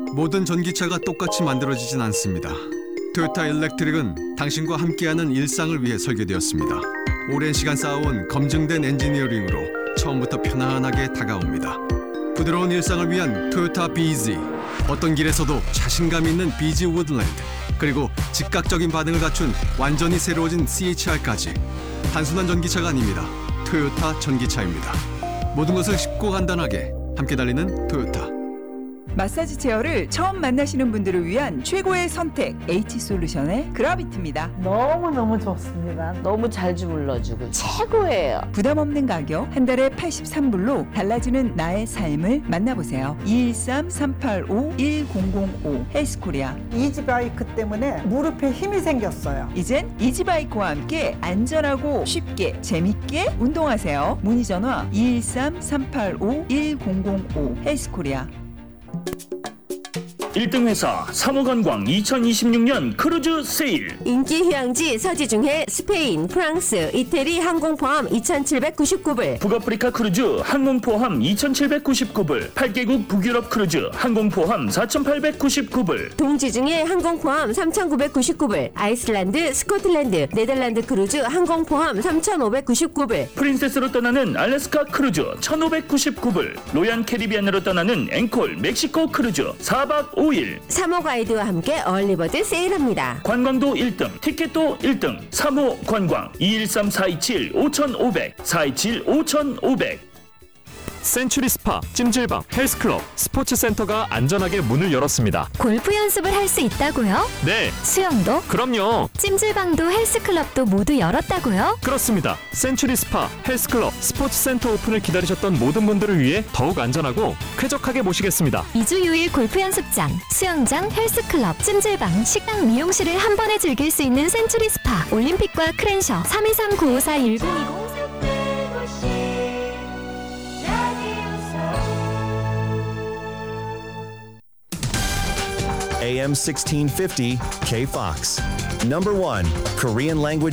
모든 전기차가 똑같이 만들어지진 않습니다. 토요타 일렉트릭은 당신과 함께하는 일상을 위해 설계되었습니다. 오랜 시간 쌓아온 검증된 엔지니어링으로 처음부터 편안하게 다가옵니다. 부드러운 일상을 위한 토요타 BZ. 어떤 길에서도 자신감 있는 BZ 우드랜드. 그리고 즉각적인 반응을 갖춘 완전히 새로워진 CHR까지. 단순한 전기차가 아닙니다. 토요타 전기차입니다. 모든 것을 쉽고 간단하게 함께 달리는 토요타. 마사지 체어를 처음 만나시는 분들을 위한 최고의 선택 H솔루션의 그라비트입니다. 너무너무 좋습니다. 너무 잘 주물러주고 최고예요. 부담 없는 가격 한 달에 83불로 달라지는 나의 삶을 만나보세요. 213-385-1005 헬스코리아. 이지바이크 때문에 무릎에 힘이 생겼어요. 이젠 이지바이크와 함께 안전하고 쉽게 재밌게 운동하세요. 문의 전화 213-385-1005 헬스코리아. 1등 회사 사모관광 2026년 크루즈 세일. 인기 휴양지 서지중해 스페인, 프랑스, 이태리 항공 포함 2,799불. 북아프리카 크루즈 항공 포함 2,799불. 8개국 북유럽 크루즈 항공 포함 4,899불. 동지 중에 항공 포함 3,999불. 아이슬란드, 스코틀랜드, 네덜란드 크루즈 항공 포함 3,599불. 프린세스로 떠나는 알래스카 크루즈 1,599불. 로얀 캐리비안으로 떠나는 앵콜 멕시코 크루즈 4박 5일. 사모 가이드와 함께 얼리버드 세일합니다. 관광도 1등, 티켓도 1등. 사모 관광 213-427-5500 427-5500. 센츄리 스파, 찜질방, 헬스클럽, 스포츠센터가 안전하게 문을 열었습니다. 골프 연습을 할 수 있다고요? 네, 수영도? 그럼요. 찜질방도 헬스클럽도 모두 열었다고요? 그렇습니다. 센츄리 스파, 헬스클럽, 스포츠센터 오픈을 기다리셨던 모든 분들을 위해 더욱 안전하고 쾌적하게 모시겠습니다. 2주 6일 골프 연습장, 수영장, 헬스클럽, 찜질방, 식당, 미용실을 한 번에 즐길 수 있는 센츄리 스파, 올림픽과 크랜셔 323-954-1020 AM 1650 KFOX. Number 1 Korean language